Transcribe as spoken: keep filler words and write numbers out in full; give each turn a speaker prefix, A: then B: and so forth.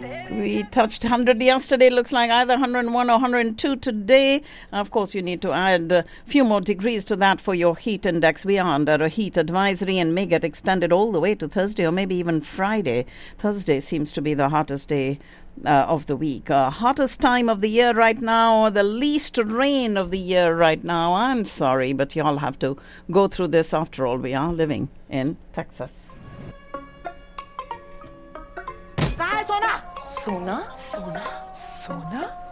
A: We touched one hundred yesterday. Looks like either one hundred one or one hundred two today. Of course, you need to add a few more degrees to that for your heat index. We are under a heat advisory and may get extended all the way to Thursday or maybe even Friday. Thursday seems to be the hottest day uh, of the week. Uh, hottest time of the year right now, the least rain of the year right now. I'm sorry, but y'all have to go through this. After all, we are living in Texas.
B: काय सोना सोना सोना सोना